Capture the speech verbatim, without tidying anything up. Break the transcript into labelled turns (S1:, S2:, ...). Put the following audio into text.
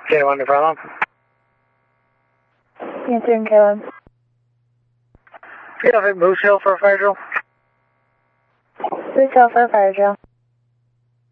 S1: K one to problem.
S2: Answering K one.
S1: Yeah, Moose Hill for a fire drill.
S2: Moose Hill for a fire drill.